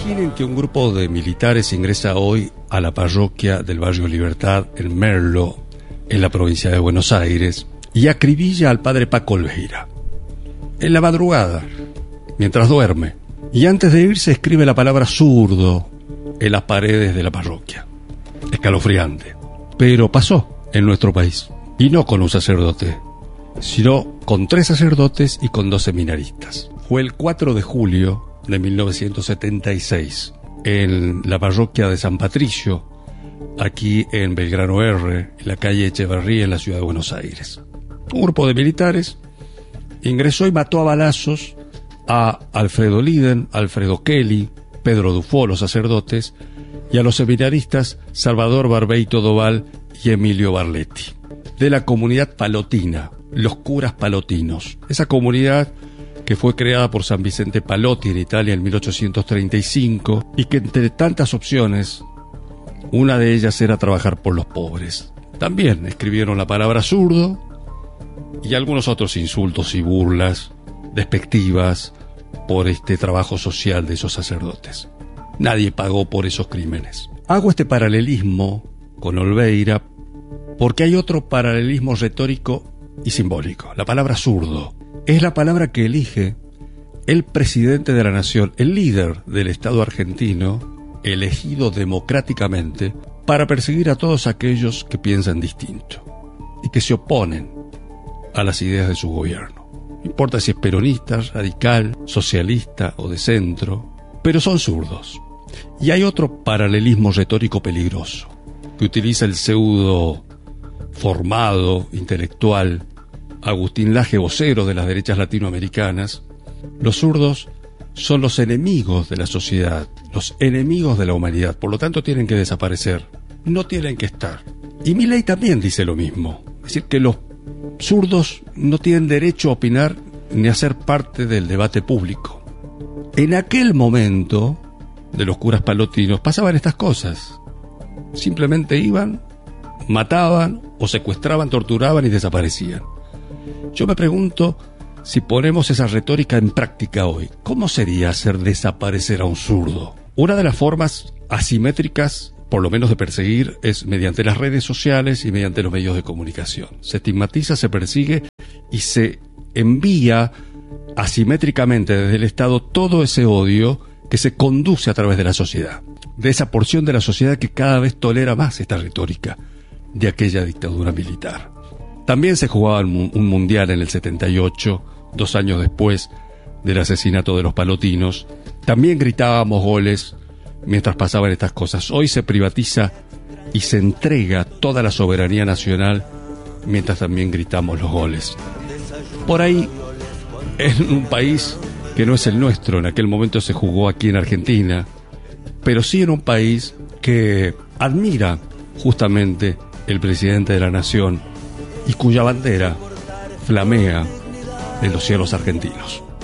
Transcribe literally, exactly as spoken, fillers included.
Imaginen que un grupo de militares ingresa hoy a la parroquia del barrio Libertad en Merlo, en la provincia de Buenos Aires, y acribilla al padre Paco Olveira. En la madrugada, mientras duerme, y antes de irse escribe la palabra zurdo en las paredes de la parroquia. Escalofriante. Pero pasó en nuestro país, y no con un sacerdote, sino con tres sacerdotes y con dos seminaristas. Fue el cuatro de julio de mil novecientos setenta y seis, en la parroquia de San Patricio, aquí en Belgrano R, en la calle Echeverría, en la ciudad de Buenos Aires. Un grupo de militares ingresó y mató a balazos a Alfredo Liden, Alfredo Kelly, Pedro Dufó, los sacerdotes, y a los seminaristas Salvador Barbeito Doval y Emilio Barletti, de la comunidad palotina, los curas palotinos. Esa comunidad que fue creada por San Vicente Palotti en Italia en mil ochocientos treinta y cinco, y que entre tantas opciones, una de ellas era trabajar por los pobres. También escribieron la palabra zurdo y algunos otros insultos y burlas despectivas por este trabajo social de esos sacerdotes. Nadie pagó por esos crímenes. Hago este paralelismo con Olveira porque hay otro paralelismo retórico y simbólico. La palabra zurdo es la palabra que elige el presidente de la nación, el líder del Estado argentino, elegido democráticamente, para perseguir a todos aquellos que piensan distinto y que se oponen a las ideas de su gobierno. No importa si es peronista, radical, socialista o de centro, pero son zurdos. Y hay otro paralelismo retórico peligroso, que utiliza el pseudo formado intelectual Agustín Laje, vocero de las derechas latinoamericanas. Los zurdos son los enemigos de la sociedad, los enemigos de la humanidad, por lo tanto tienen que desaparecer, no tienen que estar. Y Milei también dice lo mismo, es decir, que los zurdos no tienen derecho a opinar ni a ser parte del debate público. En aquel momento de los curas palotinos pasaban estas cosas, simplemente iban, mataban o secuestraban, torturaban y desaparecían. Yo me pregunto, si ponemos esa retórica en práctica hoy, ¿cómo sería hacer desaparecer a un zurdo? Una de las formas asimétricas, por lo menos de perseguir, es mediante las redes sociales y mediante los medios de comunicación. Se estigmatiza, se persigue y se envía asimétricamente desde el Estado todo ese odio que se conduce a través de la sociedad, de esa porción de la sociedad que cada vez tolera más esta retórica de aquella dictadura militar. También se jugaba un mundial en el setenta y ocho, dos años después del asesinato de los palotinos. También gritábamos goles mientras pasaban estas cosas. Hoy se privatiza y se entrega toda la soberanía nacional mientras también gritamos los goles. Por ahí, en un país que no es el nuestro, en aquel momento se jugó aquí en Argentina, pero sí en un país que admira justamente el presidente de la nación y cuya bandera flamea en los cielos argentinos.